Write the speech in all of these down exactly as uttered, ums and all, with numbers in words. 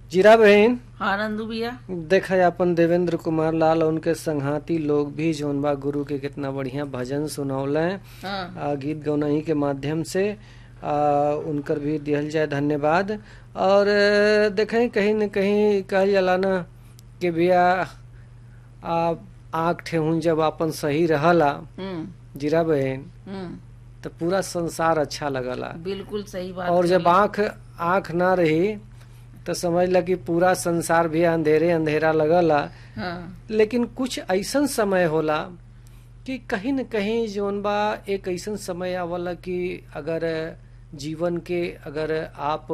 जीरा बहन हाँ नंदू भैया। देखा अपन देवेंद्र कुमार लाल और उनके संघाती लोग भी जौन बा गुरु के कितना बढ़िया भजन सुनौले हाँ आ, गीत गौनही के माध्यम से आ, उनकर भी दिहल जाए धन्यवाद। और अ, देखें कहीं न कहीं कहल जाला ना कि भैया आ, आँख ठेहुन जब अपन सही रहला हम्म जीरा बहन हम्म तो पूरा संसार अच्छा लगला। बिल्कुल सही बात और जब कहला। आँख आँख ना रही तो समझ ला कि पूरा संसार भी अंधेरे अंधेरा लगला। हाँ लेकिन कुछ ऐसन समय होला कि कहीं न कहीं जौन बा एक ऐसन समय आवला कि अगर जीवन के अगर आप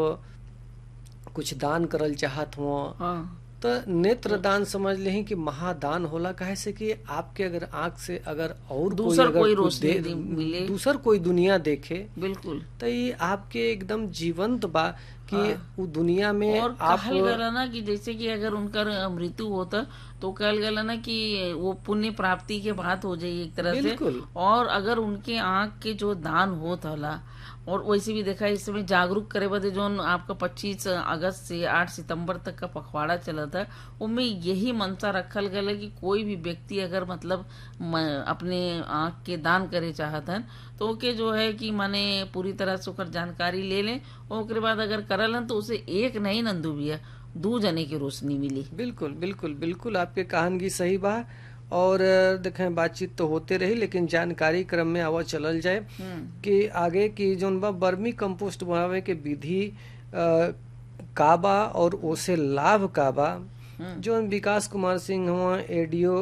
कुछ दान करल चाहत हो हाँ तो नेत्र दान समझ लें कि महादान होला। काहे से कि आपके अगर आंख से अगर और कोई दूसर अगर कोई कुछ रोशनी दे दे- मिले। दूसर कोई दुनिया देखे बिल्कुल। तो ये आपके एकदम जीवंत बा कि हाँ। वो दुनिया में और आप कहल गला ना कि जैसे कि अगर उनकर मृत्यु होता तो कहल गला ना कि वो पुण्य प्राप्ति के बात हो जाई एक तरह से। बिल्कुल और अगर उनके आंख के जो दान होत हला और वैसे भी देखा इस समय जागरूक करे बदे जो आपका पच्चीस अगस्त से आठ सितंबर तक का पखवाड़ा चला था उनमें यही मंशा रखल गया कि कोई भी व्यक्ति अगर मतलब म- अपने आंख के दान करे चाहत हन तो ओके जो है कि माने पूरी तरह से ओकर जानकारी ले लें और ओकरे बाद अगर करलन तो उसे एक नहीं नंदू भैया दू जने की रोशनी मिली। बिल्कुल बिल्कुल बिल्कुल आपके कहानगी सही बा। और अ, देखें बातचीत तो होते रही लेकिन जानकारी क्रम में आवा चलल जाए हम्म कि आगे की जोन बा वर्मी कंपोस्ट बनावे के विधि अ, का बा और ओसे लाभ का बा। हम्म जो विकास कुमार सिंह हुआ एडीओ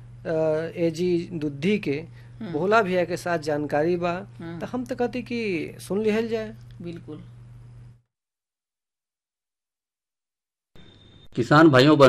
एजी दुद्धी के भोला भैया के साथ जानकारी बा। हम्म तो हम तो कहते कि सुन लिहल जाए। बिल्कुल। किसान भाइयों